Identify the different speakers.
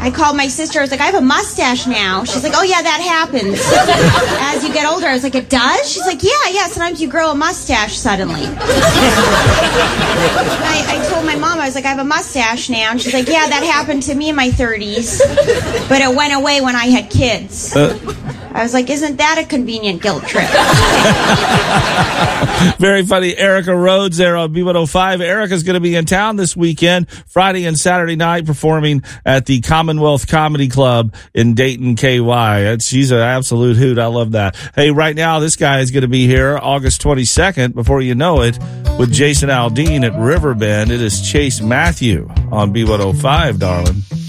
Speaker 1: I called my sister. I was like, I have a mustache now. She's like, oh, yeah, that happens. As you get older. I was like, it does? She's like, yeah, sometimes you grow a mustache suddenly. I told my mom, I was like, I have a mustache now. And she's like, yeah, that happened to me in my 30s. But it went away when I had kids. I was like, isn't that a convenient guilt trip?
Speaker 2: Very funny. Erica Rhodes there on B105. Erica's going to be in town this weekend, Friday and Saturday night, performing at the Commonwealth Comedy Club in Dayton, KY. She's an absolute hoot. I love that. Hey, right now, this guy is going to be here August 22nd, before you know it, with Jason Aldean at Riverbend. It is Chase Matthew on B105, darling.